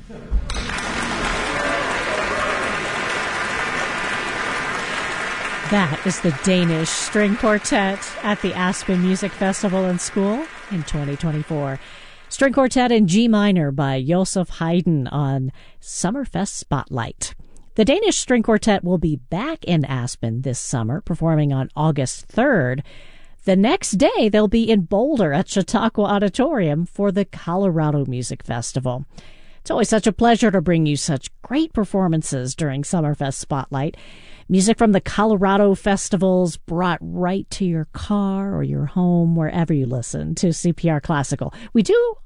That is the Danish String Quartet at the Aspen Music Festival and School in 2024. String Quartet in G minor by Joseph Haydn on Summerfest Spotlight. The Danish String Quartet will be back in Aspen this summer, performing on August 3rd. The next day, they'll be in Boulder at Chautauqua Auditorium for the Colorado Music Festival. It's always such a pleasure to bring you such great performances during Summerfest Spotlight. Music from the Colorado festivals brought right to your car or your home, wherever you listen to CPR Classical. We do